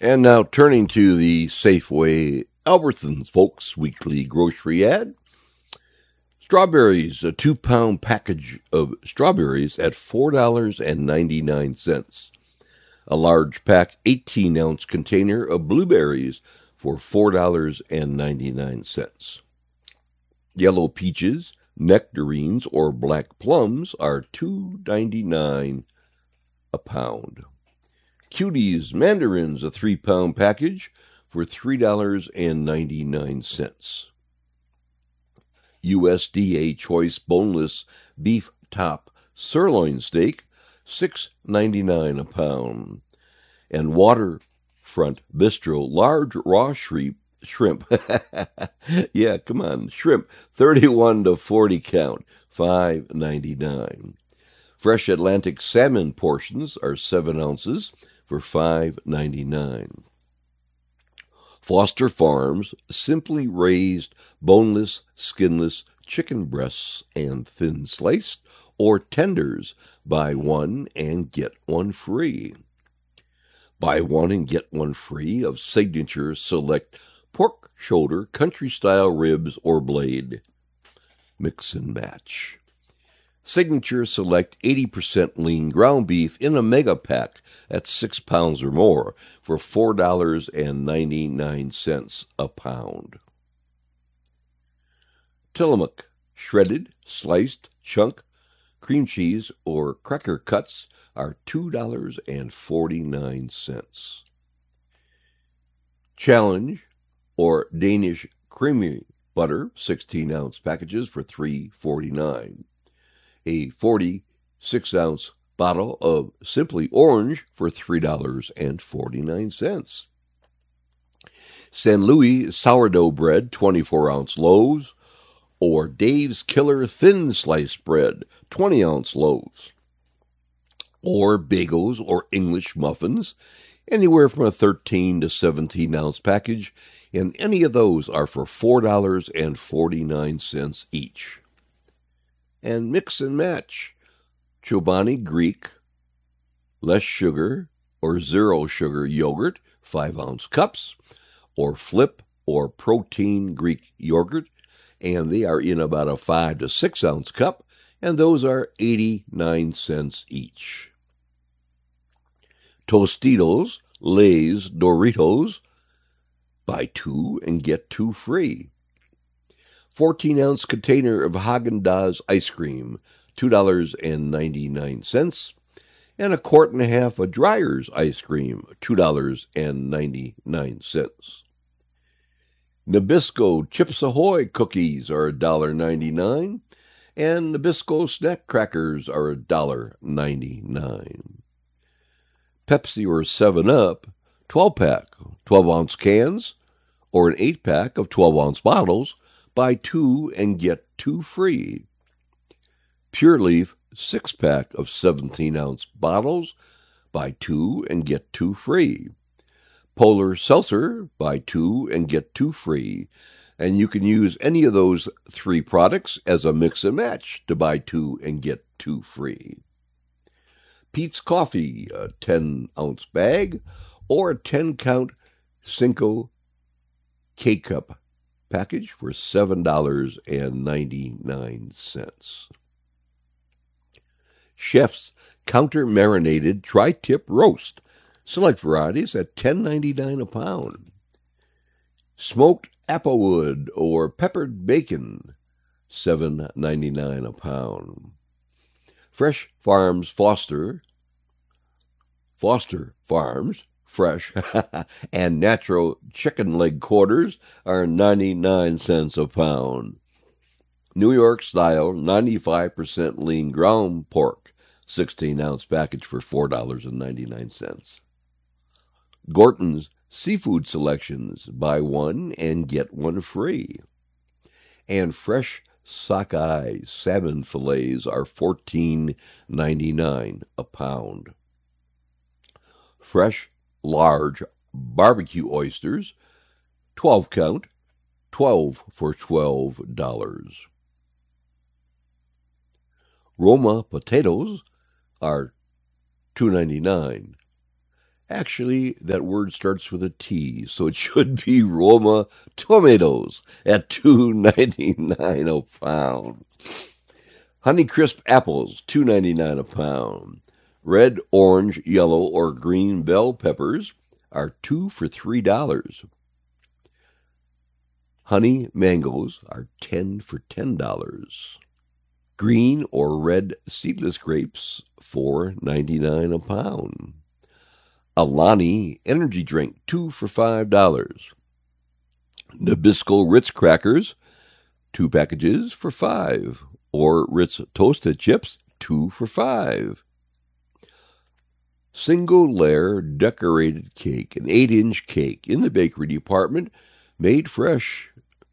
And now turning to the Safeway Albertsons Folks Weekly Grocery Ad. Strawberries, a 2-pound package of strawberries at $4.99. A large pack 18-ounce container of blueberries for $4.99. Yellow peaches, nectarines, or black plums are $2.99 a pound. Cuties mandarins, a 3-pound package for $3.99. USDA Choice Boneless Beef Top Sirloin Steak, $6.99 a pound. And Waterfront Bistro Large Raw Shrimp, yeah, come on, shrimp, 31 to 40 count, $5.99. Fresh Atlantic salmon portions are 7 ounces for $5.99. Foster Farms Simply Raised Boneless, Skinless Chicken Breasts and Thin Sliced or Tenders, buy one and get one free. Buy one and get one free of Signature Select Pork Shoulder, Country Style Ribs or Blade. Mix and match. Signature Select 80% lean ground beef in a mega pack at 6 pounds or more for $4.99 a pound. Tillamook shredded, sliced, chunk, cream cheese, or cracker cuts are $2.49. Challenge or Danish creamy butter, 16-ounce packages for $3.49. A 46-ounce bottle of Simply Orange for $3.49. San Luis sourdough bread, 24-ounce loaves, or Dave's Killer thin sliced bread, 20-ounce loaves, or bagels or English muffins, anywhere from a 13 to 17-ounce package, and any of those are for $4.49 each. And mix and match. Chobani Greek, less sugar or zero sugar yogurt, 5-ounce cups, or Flip or Protein Greek yogurt, and they are in about a 5 to 6-ounce cup, and those are 89 cents each. Tostitos, Lay's, Doritos, buy 2 and get 2 free. 14-ounce container of Haagen-Dazs ice cream, $2.99, and a quart and a half of Dreyer's ice cream, $2.99. Nabisco Chips Ahoy cookies are $1.99, and Nabisco snack crackers are $1.99. Pepsi or 7-Up, 12-pack, 12-ounce cans, or an 8-pack of 12-ounce bottles, buy 2 and get 2 free. Pure Leaf 6-pack of 17-ounce bottles, buy 2 and get 2 free. Polar Seltzer, buy 2 and get 2 free. And you can use any of those 3 products as a mix and match to buy 2 and get 2 free. Peet's Coffee, a 10-ounce bag, or a 10-count Cinco K-Cup package for $7.99. Chef's Counter Marinated Tri-Tip Roast, select varieties at $10.99 a pound. Smoked applewood or peppered bacon, $7.99 a pound. Fresh Farms Foster Farms fresh and natural chicken leg quarters are 99 cents a pound. New York style 95% lean ground pork, 16-ounce package for $4.99. Gorton's seafood selections, buy 1 and get 1 free. And fresh sockeye salmon fillets are $14.99 a pound. Fresh large barbecue oysters, 12 count, 12 for $12. Roma potatoes are $2.99, Actually, that word starts with a T, so it should be Roma tomatoes at $2.99 a pound. Honeycrisp apples, $2.99 a pound. Red, orange, yellow, or green bell peppers are 2 for $3. Honey mangoes are 10 for $10. Green or red seedless grapes, $4.99 a pound. Alani energy drink, 2 for $5. Nabisco Ritz crackers, 2 packages for $5. Or Ritz toasted chips, 2 for $5. Single layer decorated cake, an 8-inch cake in the bakery department, made fresh,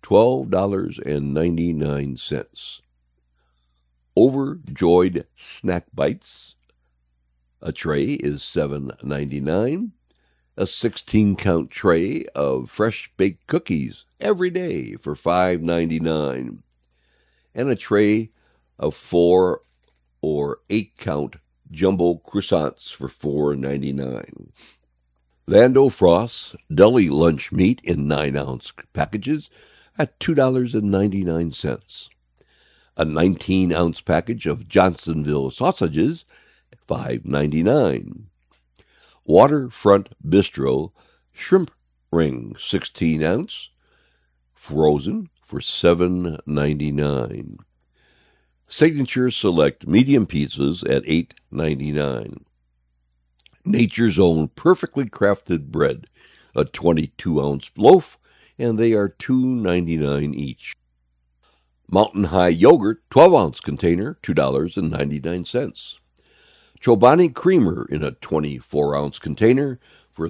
$12.99. Overjoyed snack bites, a tray is $7.99. A 16-count tray of fresh baked cookies every day for $5.99. And a tray of 4 or 8-count jumbo croissants for $4.99. Lando Frost's deli lunch meat in 9-ounce packages at $2.99. A 19-ounce package of Johnsonville sausages, $5.99. Waterfront Bistro shrimp ring, 16-ounce, frozen for $7.99. Signature Select medium pizzas at $8.99. Nature's Own perfectly crafted bread, a 22-ounce loaf, and they are $2.99 each. Mountain High yogurt, 12-ounce container, $2.99. Chobani creamer in a 24-ounce container for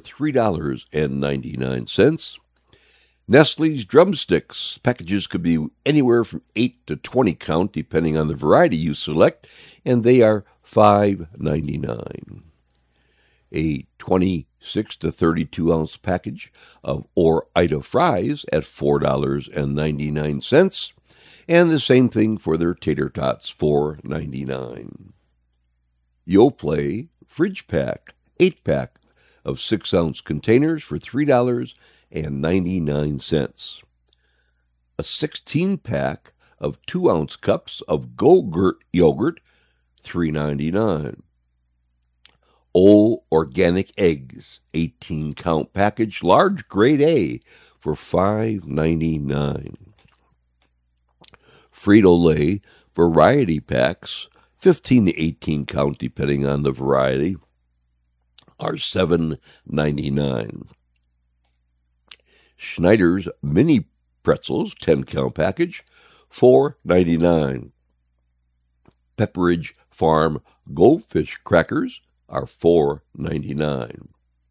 $3.99. Nestle's drumsticks. Packages could be anywhere from 8 to 20 count, depending on the variety you select, and they are $5.99. A 26 to 32-ounce package of Ore-Ida fries at $4.99, and the same thing for their tater tots, $4.99. Yoplait Fridge Pack, 8-pack of 6-ounce containers for $3.99. A 16-pack of 2-ounce cups of Go-Gurt yogurt, $3.99. O Organic Eggs, 18-count package, large grade A, for $5.99. Frito-Lay variety packs, 15 to 18 count depending on the variety, are $7.99. Schneider's mini pretzels, 10-count package, $4.99. Pepperidge Farm goldfish crackers are $4.99.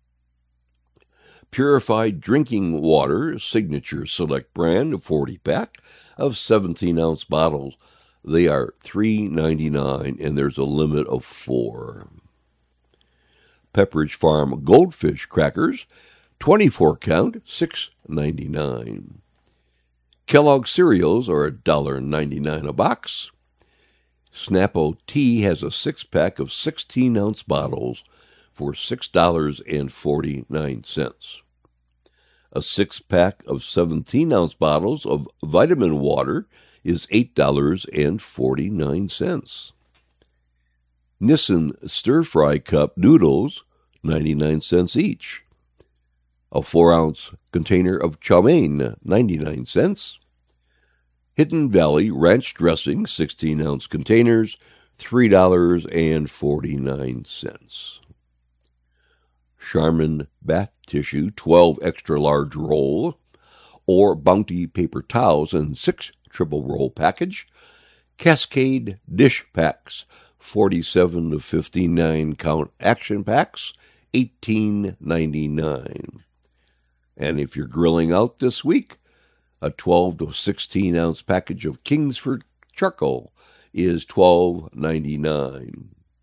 Purified drinking water, Signature Select brand, 40-pack of 17-ounce bottles. They are $3.99, and there's a limit of 4. Pepperidge Farm goldfish crackers, 24-count, $6.99. Kellogg cereals are $1.99 a box. Snappo Tea has a 6-pack of 16-ounce bottles for $6.49. A 6-pack of 17-ounce bottles of vitamin water is $8.49. Nissin stir-fry cup noodles, 99 cents each. A 4-ounce container of chow mein, 99 cents. Hidden Valley ranch dressing, 16-ounce containers, $3.49. Charmin bath tissue, 12 extra large roll, or Bounty paper towels in 6 triple roll package. Cascade dish packs, 47 to 59 count action packs, $18.99. And if you're grilling out this week, a 12 to 16 ounce package of Kingsford charcoal is $12.99.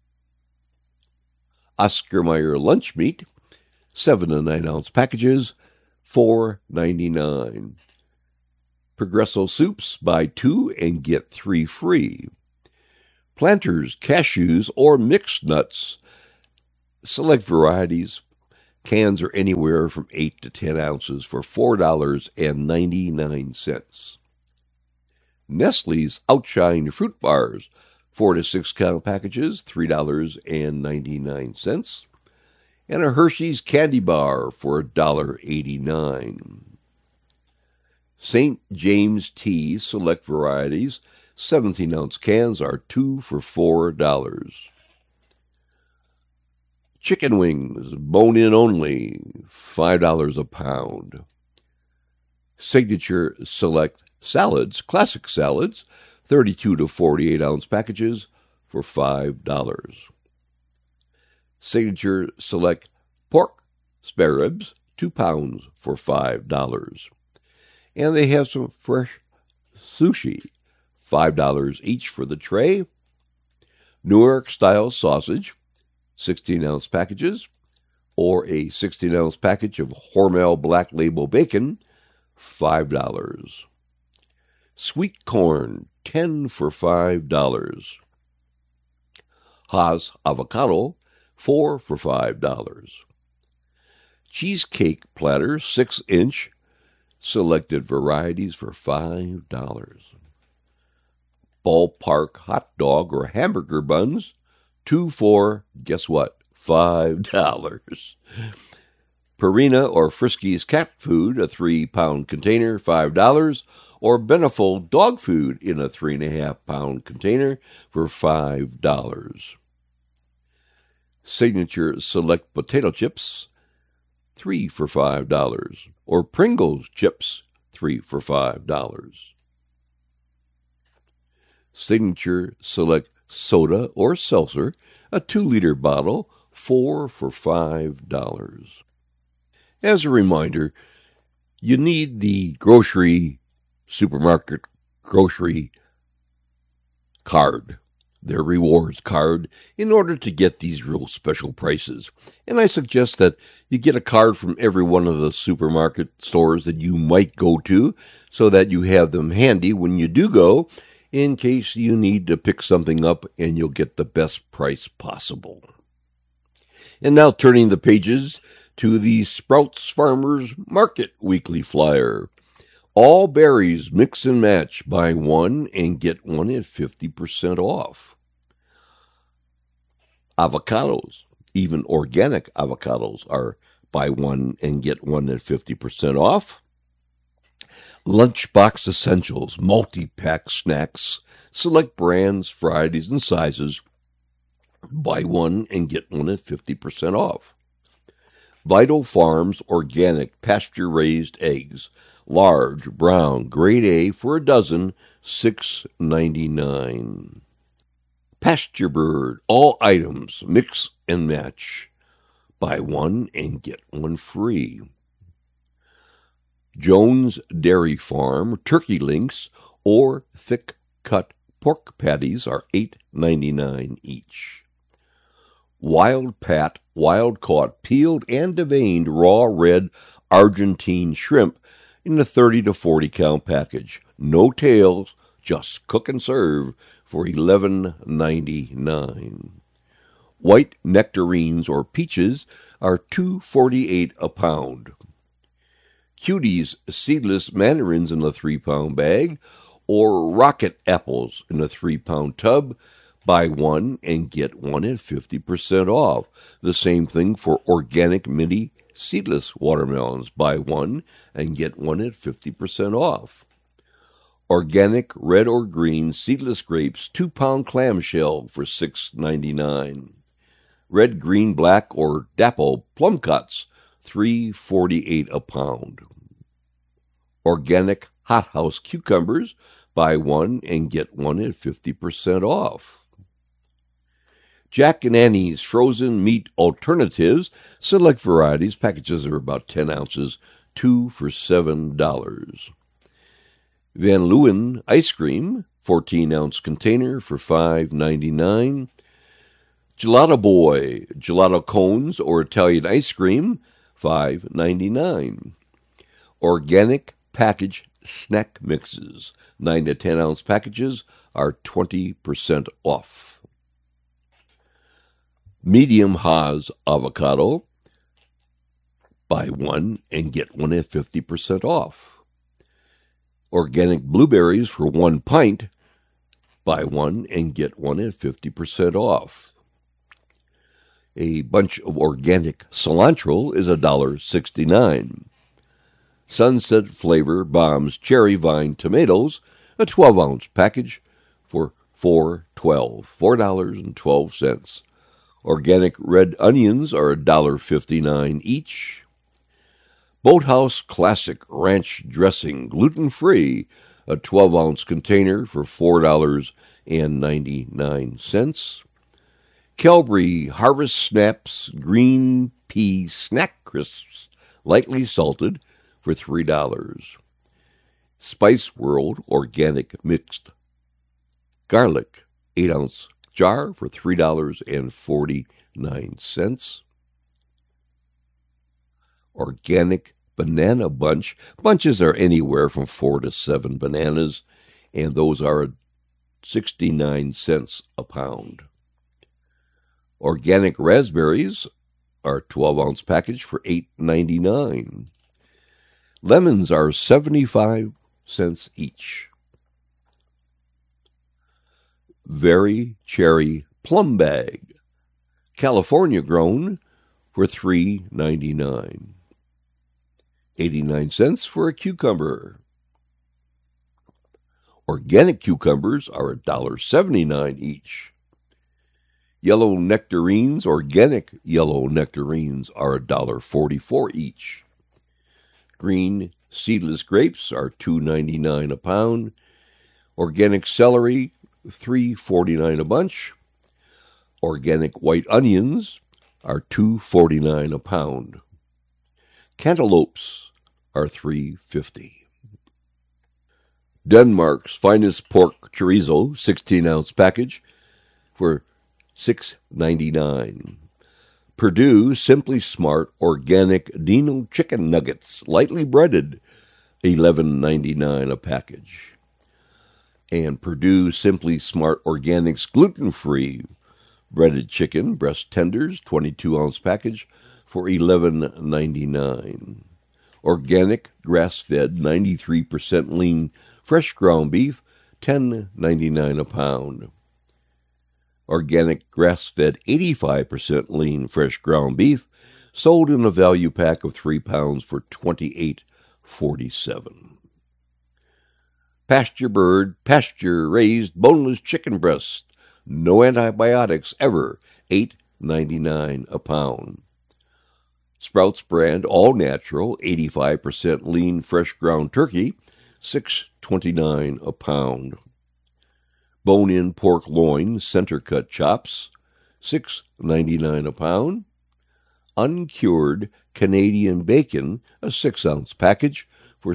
Oscar Mayer lunch meat, 7 to 9 ounce packages, $4.99. Progresso soups, buy 2 and get 3 free. Planters cashews or mixed nuts, select varieties, Cans are anywhere from 8 to 10 ounces for $4.99. Nestle's Outshine Fruit Bars, 4 to 6 count packages, $3.99. And a Hershey's Candy Bar for $1.89. St. James Tea Select Varieties, 17-ounce cans are $2 for $4. Chicken wings, bone-in only, $5 a pound. Signature Select Salads, classic salads, 32 to 48-ounce packages for $5. Signature Select Pork Spare Ribs, 2 pounds for $5. And they have some fresh sushi, $5 each for the tray. Newark-style sausage, 16-ounce packages, or a 16-ounce package of Hormel Black Label bacon, $5. Sweet corn, 10 for $5. Haas avocado, 4 for $5. Cheesecake platter, 6-inch, selected varieties for $5. Ballpark hot dog or hamburger buns, 2 for, guess what, $5. Purina or Friskies cat food, a 3-pound container, $5. Or Beneful dog food in a 3.5-pound container for $5. Signature Select potato chips, 3 for $5. Or Pringles chips, 3 for $5. Signature Select soda or seltzer, a 2-liter bottle, 4 for $5. As a reminder, you need the supermarket grocery card, their rewards card, in order to get these real special prices. And I suggest that you get a card from every one of the supermarket stores that you might go to so that you have them handy when you do go, in case you need to pick something up and you'll get the best price possible. And now turning the pages to the Sprouts Farmers Market Weekly Flyer. All berries mix and match. Buy one and get one at 50% off. Avocados, even organic avocados, are buy one and get one at 50% off. Lunchbox Essentials, multi-pack snacks, select brands, varieties, and sizes. Buy one and get one at 50% off. Vital Farms organic pasture-raised eggs, large, brown, grade A for a dozen, $6.99. Pasture Bird, all items, mix and match. Buy one and get one free. Jones Dairy Farm, turkey links, or thick-cut pork patties are $8.99 each. Wild Pat, wild-caught, peeled and deveined raw red Argentine shrimp in a 30 to 40 count package. No tails, just cook and serve for $11.99. White nectarines or peaches are $2.48 a pound. Cuties seedless mandarins in a 3-pound bag, or rocket apples in a 3-pound tub. Buy one and get one at 50% off. The same thing for organic mini seedless watermelons. Buy one and get one at 50% off. Organic red or green seedless grapes, 2-pound clamshell for $6.99. Red, green, black, or dapple plum cuts, $3.48 a pound. Organic hothouse cucumbers, buy one and get one at 50% off. Jack and Annie's frozen meat alternatives, select varieties, packages are about 10 ounces, 2 for $7. Van Leeuwen ice cream, 14-ounce container for $5.99. Gelato Boy, gelato cones or Italian ice cream, $5.99. Organic package snack mixes, 9 to 10-ounce packages are 20% off. Medium Haas avocado, Buy one and get one at 50% off. Organic blueberries for 1 pint. Buy one and get one at 50% off. A bunch of organic cilantro is $1.69. Sunset Flavor Bombs Cherry Vine Tomatoes, a 12-ounce package for $4.12. Organic red onions are $1.59 each. Boathouse Classic Ranch Dressing, gluten-free, a 12-ounce container for $4.99. Calbury Harvest Snaps Green Pea Snack Crisps, lightly salted, for $3. Spice World Organic Mixed Garlic, 8-ounce jar for $3.49. Organic Banana Bunch. Bunches are anywhere from 4 to 7 bananas, and those are 69 cents a pound. Organic raspberries are 12-ounce package for $8.99. Lemons are 75 cents each. Very Cherry Plum Bag, California grown, for $3.99. 89 cents for a cucumber. Organic cucumbers are $1.79 each. Yellow nectarines, organic yellow nectarines, are $1.44 each. Green seedless grapes are $2.99 a pound. Organic celery, $3.49 a bunch. Organic white onions are $2.49 a pound. Cantaloupes are $3.50. Denmark's Finest Pork Chorizo, 16-ounce package, for $6.99. Perdue Simply Smart Organic Dino Chicken Nuggets, lightly breaded, $11.99 a package. And Perdue Simply Smart Organics Gluten-Free Breaded Chicken Breast Tenders, 22-ounce package, for $11.99. Organic grass-fed 93% lean fresh ground beef, $10.99 a pound. Organic grass-fed 85% lean fresh ground beef, sold in a value pack of 3 pounds for $28.47. Pasture Bird pasture-raised boneless chicken breast, no antibiotics ever, $8.99 a pound. Sprouts brand all-natural 85% lean fresh ground turkey, $6.29 a pound. Bone-in pork loin center-cut chops, $6.99 a pound. Uncured Canadian bacon, a 6-ounce package, for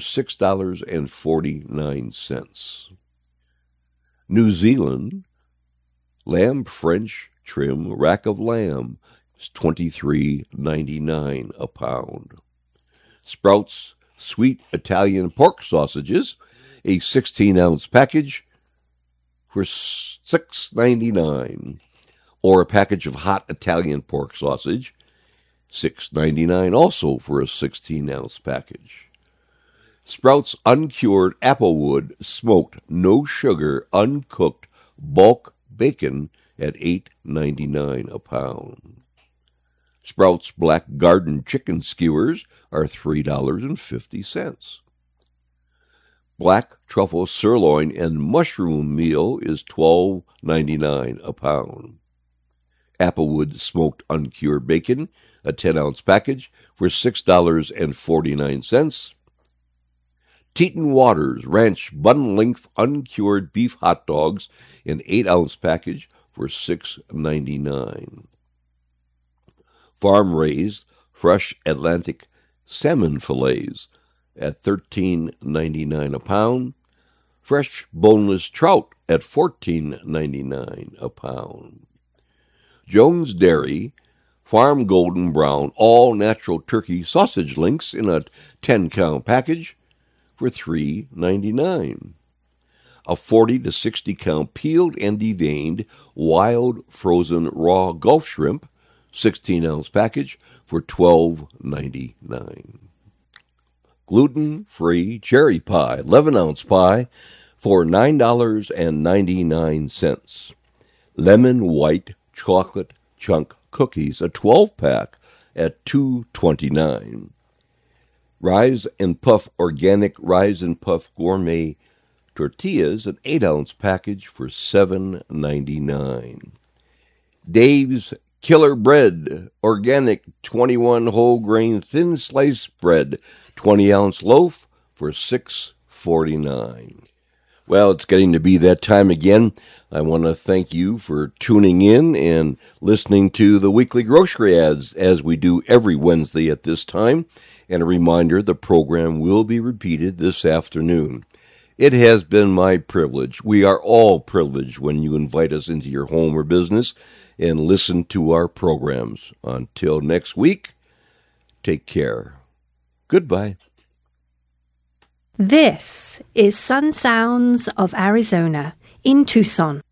$6.49. New Zealand lamb French trim rack of lamb is $23.99 a pound. Sprouts sweet Italian pork sausages, a 16-ounce package, for $6.99, or a package of hot Italian pork sausage, $6.99 also for a 16-ounce package. Sprouts uncured applewood smoked no sugar uncooked bulk bacon at $8.99 a pound. Sprouts black garden chicken skewers are $3.50. Black truffle sirloin and mushroom meal is $12.99 a pound. Applewood smoked uncured bacon, a 10-ounce package, for $6.49. Teton Waters Ranch bun-length uncured beef hot dogs, an 8-ounce package, for $6.99. Farm-raised fresh Atlantic salmon fillets at $13.99 a pound. Fresh boneless trout at $14.99 a pound. Jones Dairy farm golden brown all-natural turkey sausage links in a 10-count package for $3.99. A 40 to 60-count peeled and deveined wild frozen raw Gulf shrimp, 16-ounce package, for $12.99. Gluten-free cherry pie, 11-ounce pie, for $9.99. Lemon white chocolate chunk cookies, a 12-pack at $2.29. Rise and Puff Organic Rise and Puff Gourmet Tortillas, an 8-ounce package for $7.99. Dave's Killer Bread Organic 21 whole grain thin slice bread, 20-ounce loaf for $6.49. Well, it's getting to be that time again. I want to thank you for tuning in and listening to the weekly grocery ads as we do every Wednesday at this time. And a reminder, the program will be repeated this afternoon. It has been my privilege. We are all privileged when you invite us into your home or business and listen to our programs. Until next week, take care. Goodbye. This is Sun Sounds of Arizona in Tucson.